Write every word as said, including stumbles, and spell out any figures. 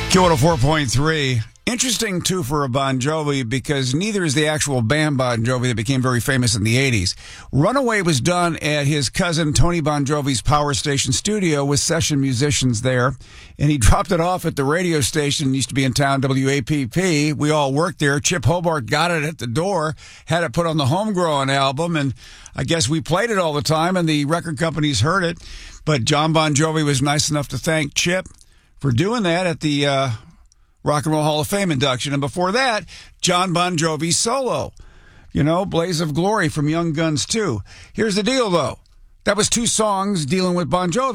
Q one oh four point three. Interesting, too, for a Bon Jovi, because neither is the actual band Bon Jovi that became very famous in the eighties. Runaway was done at his cousin Tony Bon Jovi's Power Station studio with session musicians there, and he dropped it off at the radio station, used to be in town, W A P P. We all worked there. Chip Hobart got it at the door, had it put on the Homegrown album, and I guess we played it all the time, and the record companies heard it. But John Bon Jovi was nice enough to thank Chip for doing that at the uh, Rock and Roll Hall of Fame induction. And before that, John Bon Jovi solo. You know, Blaze of Glory from Young Guns two. Here's the deal, though. That was two songs dealing with Bon Jovi.